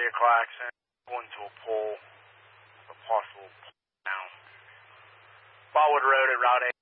vehicle accident, going to a pole, a possible pole down. Ballwood Road at Route 8.